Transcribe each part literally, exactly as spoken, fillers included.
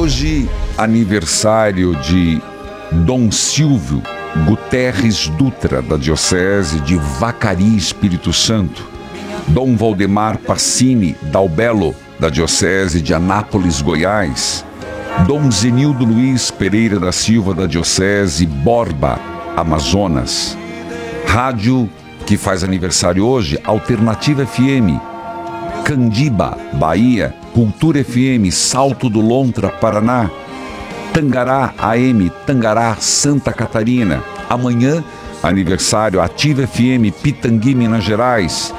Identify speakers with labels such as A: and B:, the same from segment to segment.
A: Hoje, aniversário de Dom Silvio Guterres Dutra, da Diocese de Vacaria, Espírito Santo. Dom Valdemar Passini Dalbello, da Diocese de Anápolis, Goiás. Dom Zenildo Luiz Pereira da Silva, da Diocese Borba, Amazonas. Rádio que faz aniversário hoje, Alternativa F M, Candiba, Bahia. Cultura F M, Salto do Lontra, Paraná. Tangará A M, Tangará, Santa Catarina. Amanhã, aniversário, Ativa F M, Pitangui, Minas Gerais.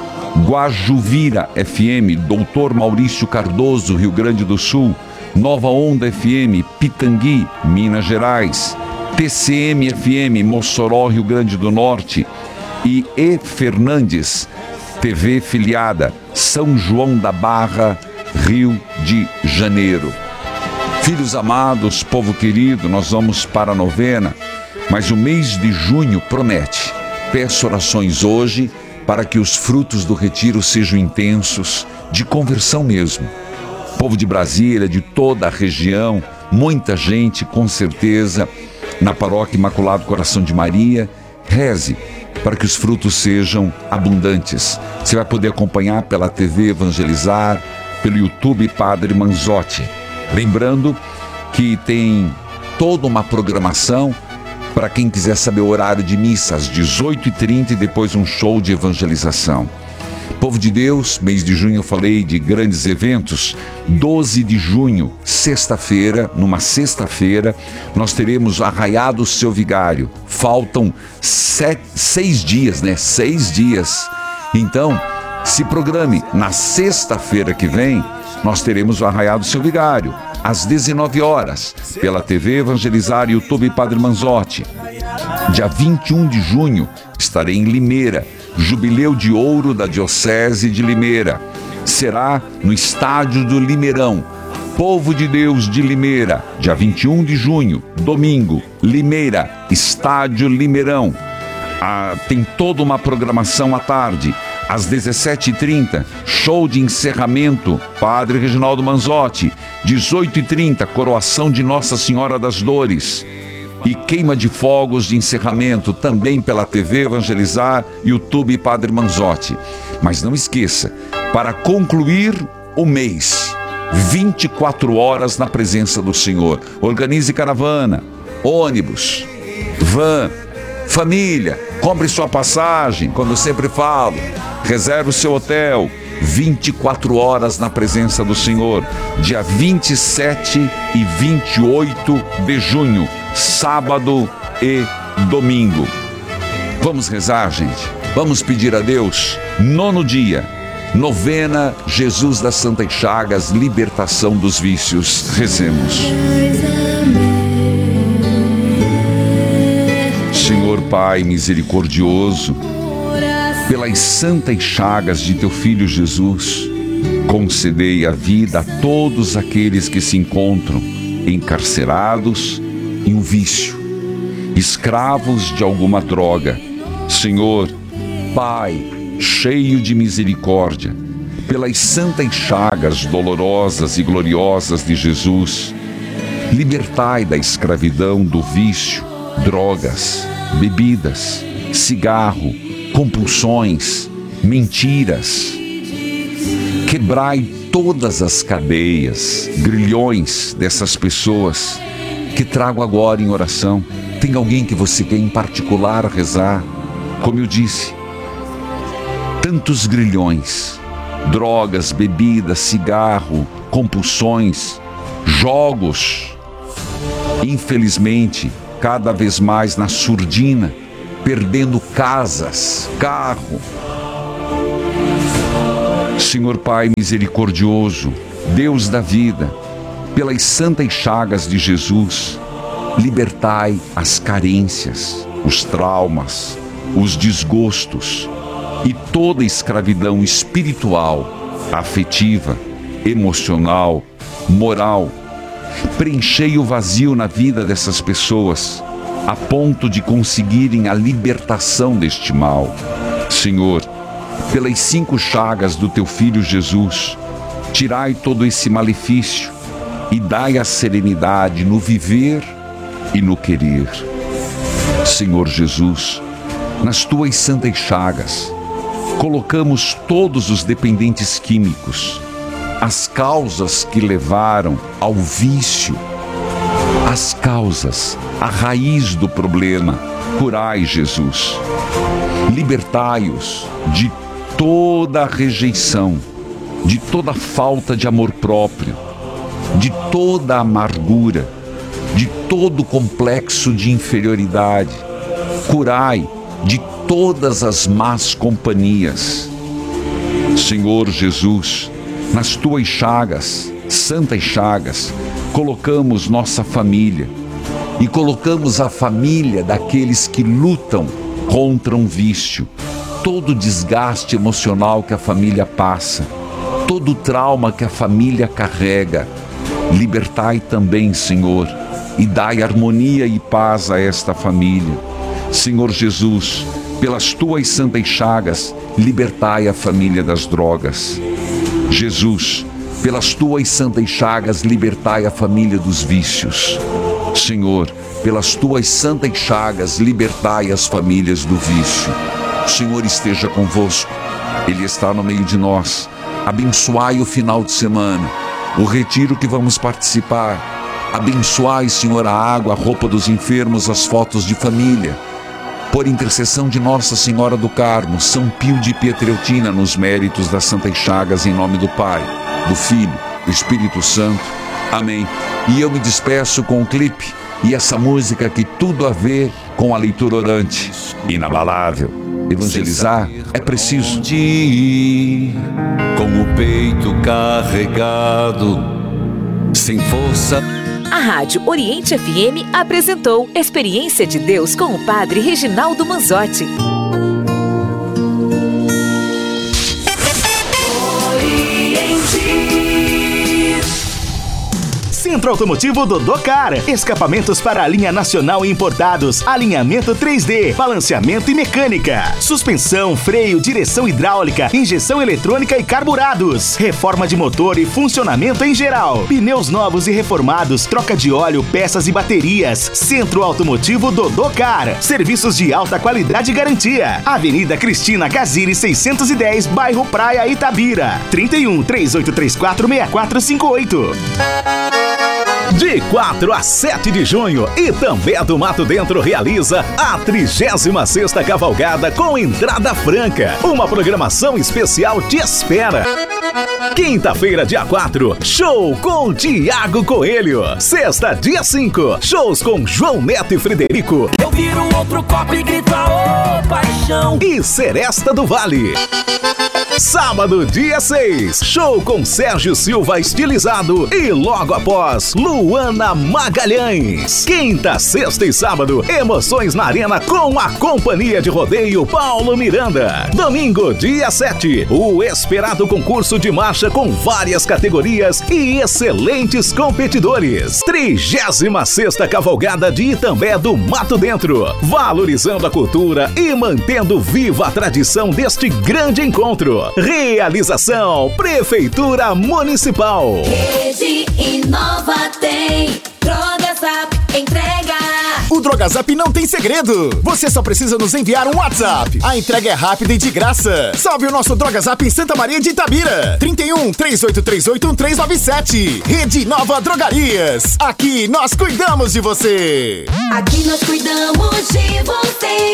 A: Guajuvira F M, Doutor Maurício Cardoso, Rio Grande do Sul. Nova Onda F M, Pitangui, Minas Gerais. T C M F M, Mossoró, Rio Grande do Norte. E E. Fernandes, T V filiada, São João da Barra, Rio de Janeiro. Filhos amados, povo querido, nós vamos para a novena, mas o mês de junho promete. Peço orações hoje para que os frutos do retiro sejam intensos, de conversão mesmo. Povo de Brasília, de toda a região, muita gente, com certeza, na Paróquia Imaculado Coração de Maria. Reze para que os frutos sejam abundantes. Você vai poder acompanhar pela T V Evangelizar, pelo YouTube Padre Manzotti. Lembrando que tem toda uma programação para quem quiser saber o horário de missa, às dezoito e trinta, e depois um show de evangelização. Povo de Deus, mês de junho eu falei de grandes eventos. doze de junho, sexta-feira, numa sexta-feira, nós teremos Arraiado do Seu Vigário. Faltam sete, seis dias, né? Seis dias. Então, se programe. Na sexta-feira que vem, nós teremos o Arraiado do Seu Vigário, às dezenove horas, pela T V Evangelizar e YouTube Padre Manzotti. Dia vinte e um de junho, estarei em Limeira, Jubileu de Ouro da Diocese de Limeira. Será no Estádio do Limeirão. Povo de Deus de Limeira, dia vinte e um de junho, domingo, Limeira, Estádio Limeirão. Ah, tem toda uma programação à tarde. Às dezessete e trinta, show de encerramento, Padre Reginaldo Manzotti. dezoito e trinta, coroação de Nossa Senhora das Dores. E queima de fogos de encerramento, também pela T V Evangelizar, YouTube Padre Manzotti. Mas não esqueça, para concluir o mês, vinte e quatro horas na presença do Senhor. Organize caravana, ônibus, van, família, compre sua passagem, como eu sempre falo. Reserve o seu hotel, vinte e quatro horas na presença do Senhor, dia vinte e sete e vinte e oito de junho, sábado e domingo. Vamos rezar, gente. Vamos pedir a Deus. Nono dia, novena Jesus das Santas Chagas, libertação dos vícios. Rezemos. Senhor Pai misericordioso, pelas santas chagas de teu Filho Jesus, concedei a vida a todos aqueles que se encontram encarcerados em um vício, escravos de alguma droga. Senhor, Pai, cheio de misericórdia, pelas santas chagas dolorosas e gloriosas de Jesus, libertai da escravidão do vício, drogas, bebidas, cigarro, compulsões, mentiras. Quebrai todas as cadeias, grilhões dessas pessoas que trago agora em oração. Tem alguém que você quer em particular rezar? Como eu disse, tantos grilhões, drogas, bebidas, cigarro, compulsões, jogos. Infelizmente, cada vez mais na surdina, perdendo casas, carro. Senhor Pai misericordioso, Deus da vida, pelas santas chagas de Jesus, libertai as carências, os traumas, os desgostos e toda escravidão espiritual, afetiva, emocional, moral. Preenchei o vazio na vida dessas pessoas, a ponto de conseguirem a libertação deste mal. Senhor, pelas cinco chagas do teu Filho Jesus, tirai todo esse malefício, e dai a serenidade no viver e no querer. Senhor Jesus, nas tuas santas chagas, colocamos todos os dependentes químicos, as causas que levaram ao vício, as causas, a raiz do problema. Curai, Jesus. Libertai-os de toda a rejeição, de toda a falta de amor próprio, de toda a amargura, de todo o complexo de inferioridade. Curai de todas as más companhias. Senhor Jesus, nas tuas chagas, santas chagas, colocamos nossa família e colocamos a família daqueles que lutam contra um vício, todo o desgaste emocional que a família passa, todo o trauma que a família carrega. Libertai também, Senhor, e dai harmonia e paz a esta família. Senhor Jesus, pelas tuas santas chagas, libertai a família das drogas. Jesus, pelas tuas santas chagas, libertai a família dos vícios. Senhor, pelas tuas santas chagas, libertai as famílias do vício. O Senhor esteja convosco, Ele está no meio de nós. Abençoai o final de semana, o retiro que vamos participar. Abençoai, Senhor, a água, a roupa dos enfermos, as fotos de família. Por intercessão de Nossa Senhora do Carmo, São Pio de Pietreutina, nos méritos das santas chagas, em nome do Pai, do Filho, do Espírito Santo. Amém. E eu me despeço com um clipe e essa música que tudo a ver com a leitura orante. Inabalável. Evangelizar é preciso.
B: Onde ir, com o peito carregado, sem força.
C: A Rádio Oriente F M apresentou Experiência de Deus com o Padre Reginaldo Manzotti.
D: Centro Automotivo Dodô-Car. Escapamentos para a linha nacional e importados. Alinhamento três D. Balanceamento e mecânica. Suspensão, freio, direção hidráulica, injeção eletrônica e carburados. Reforma de motor e funcionamento em geral. Pneus novos e reformados. Troca de óleo, peças e baterias. Centro Automotivo Dodô-Car. Serviços de alta qualidade e garantia. Avenida Cristina Gaziri seiscentos e dez, bairro Praia, Itabira. trinta e um, três oito três quatro, seis quatro cinco oito.
E: De quatro a sete de junho, Itambé do Mato Dentro realiza a trigésima sexta Cavalgada com entrada franca. Uma programação especial te espera. Quinta-feira, dia quatro, show com Tiago Coelho. Sexta, dia cinco, shows com João Neto e Frederico.
F: Eu viro outro copo e grito a ô paixão.
E: E Seresta do Vale. Sábado, dia seis, show com Sérgio Silva estilizado e logo após, Luana Magalhães. Quinta, sexta e sábado, emoções na Arena com a Companhia de Rodeio Paulo Miranda. Domingo, dia sete, o esperado concurso de marcha com várias categorias e excelentes competidores. trigésima sexta Cavalgada de Itambé do Mato Dentro, valorizando a cultura e mantendo viva a tradição deste grande encontro. Realização Prefeitura Municipal.
G: Rede Inova tem DrogaZap entrega.
D: O DrogaZap não tem segredo. Você só precisa nos enviar um WhatsApp. A entrega é rápida e de graça. Salve o nosso DrogaZap em Santa Maria de Itabira. trinta e um, três oito três oito, um três nove sete. Rede Nova Drogarias. Aqui nós cuidamos de você.
G: Aqui nós cuidamos de você.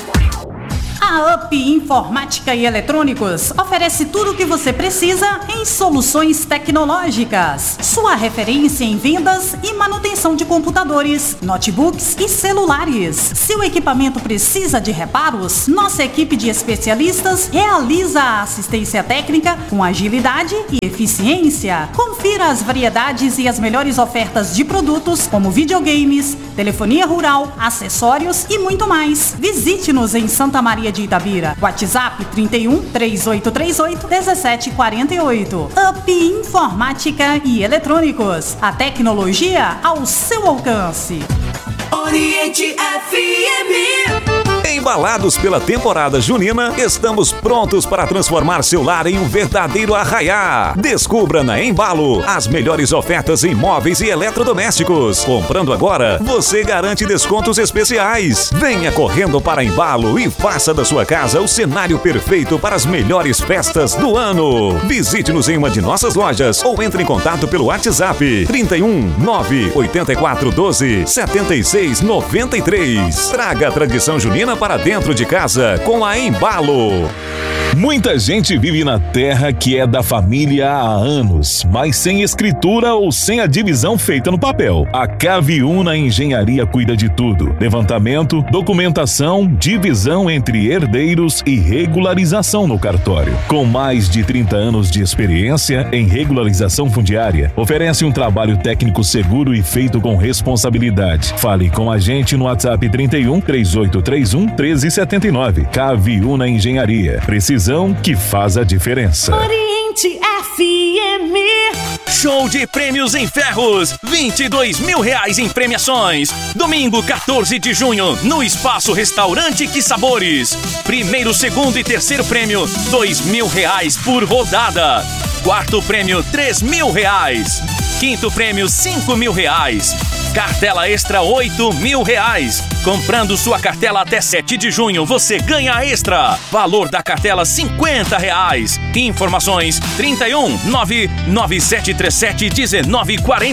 H: A U P Informática e Eletrônicos oferece tudo o que você precisa em soluções tecnológicas. Sua referência em vendas e manutenção de computadores, notebooks e celulares. Se o equipamento precisa de reparos, nossa equipe de especialistas realiza a assistência técnica com agilidade e eficiência. Confira as variedades e as melhores ofertas de produtos como videogames, telefonia rural, acessórios e muito mais. Visite-nos em Santa Maria de Itabira. WhatsApp trinta e um, três oito três oito, um sete quatro oito. U P Informática e Eletrônicos. A tecnologia ao seu alcance.
F: Oriente F M.
I: Embalados pela temporada junina, estamos prontos para transformar seu lar em um verdadeiro arraiá. Descubra na Embalo as melhores ofertas em móveis e eletrodomésticos. Comprando agora, você garante descontos especiais. Venha correndo para Embalo e faça da sua casa o cenário perfeito para as melhores festas do ano. Visite-nos em uma de nossas lojas ou entre em contato pelo WhatsApp trinta e um, nove oitenta e quatro, doze, setenta e seis, noventa e três. Traga a tradição junina para dentro de casa com a Embalo.
J: Muita gente vive na terra que é da família há anos, mas sem escritura ou sem a divisão feita no papel. A Caviuna Engenharia cuida de tudo: levantamento, documentação, divisão entre herdeiros e regularização no cartório. Com mais de trinta anos de experiência em regularização fundiária, oferece um trabalho técnico seguro e feito com responsabilidade. Fale com a gente no WhatsApp trinta e um, três oito três um, um três sete nove. Caviuna Engenharia. Precisão que faz a diferença.
F: Oriente F M. Show de prêmios em ferros. vinte e dois mil reais em premiações. Domingo, quatorze de junho, no Espaço Restaurante Que Sabores. Primeiro, segundo e terceiro prêmio, dois mil reais por rodada. Quarto prêmio, três mil reais. Quinto prêmio, cinco mil reais. Cartela extra, oito mil reais. Comprando sua cartela até sete de junho, você ganha extra. Valor da cartela, cinquenta reais. Informações, trinta e um, nove nove sete três sete, um nove quatro